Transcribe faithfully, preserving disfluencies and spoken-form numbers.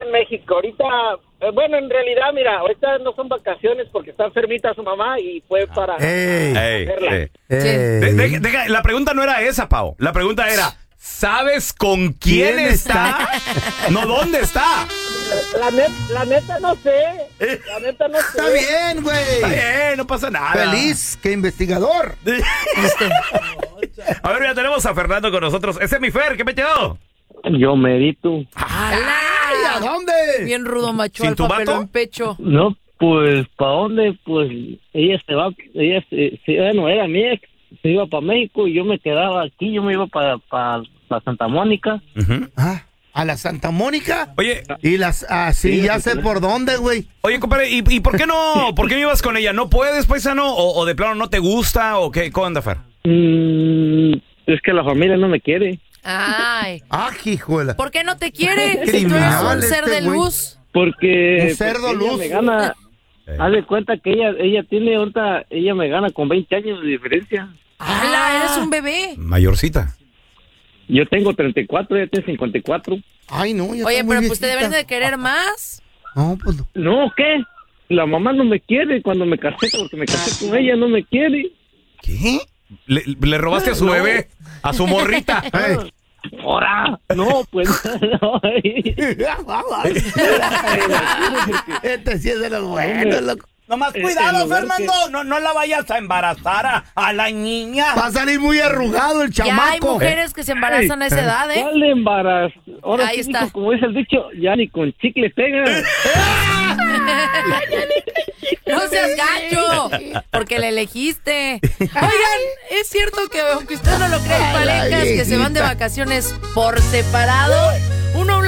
en México. Ahorita, eh, bueno, en realidad, mira, ahorita no son vacaciones porque está enfermita su mamá y fue para Ey, ey, verla. Ey. De, de, de, la pregunta no era esa, Pau. La pregunta era, ¿sabes con quién, ¿Quién está? está? No, ¿dónde está? La, la, net, la neta no sé. La neta no sé. Está bien, güey. Está bien, no pasa nada. Feliz que investigador. Este. A ver, ya tenemos a Fernando con nosotros. Ese es mi Fer, ¿qué me quedó? Yo merito. ¡Ay! ¿A dónde? Bien rudo, macho, al papelón pecho. No, pues, ¿para dónde? Pues, ella se va, ella se, se bueno, era mi ex, se iba para México y yo me quedaba aquí, yo me iba para pa, pa Santa Mónica. Uh-huh. Ah, ¿a la Santa Mónica? Oye. Y las, ah, sí, sí ya sé claro. por dónde, güey. Oye, compadre, ¿y, ¿y por qué no, por qué no ibas con ella? ¿No puedes, paisano? ¿O, o de plano no te gusta? ¿O qué? ¿Cómo anda, Fer? Mm, es que la familia no me quiere. Ay. Ah, hijuela. ¿Por qué no te quiere? Si tú eres un ser este de luz. Porque. Un cerdo porque luz. Me gana. Eh. Haz de cuenta que ella, ella tiene ahorita, ella me gana con veinte años de diferencia. ¡Hala! Eres un bebé. Mayorcita. Yo tengo treinta y cuatro, ella tiene cincuenta y cuatro. Ay, no, ya Oye, pero pues te deben de querer más. No, pues no. No, ¿qué? La mamá no me quiere cuando me casé, porque me casé con ella, no me quiere. ¿Qué? ¿Le, le robaste a su no. bebé? ¿A su morrita? Hey. ¡Ahora! No, pues no. Este sí es de los buenos, loco. Nomás cuidado, Fernando, que... no, no la vayas a embarazar a, a la niña. Va a salir muy arrugado el chamaco. Ya hay mujeres que se embarazan a esa edad, ¿eh? ¿Cuál embarazo? Ahora Ahí sí, está. Dijo, como dice el dicho, ya ni con chicle pega. No seas gacho, porque le elegiste. Oigan, es cierto que aunque usted no lo cree, hay parejas que se van de vacaciones por separado. Uno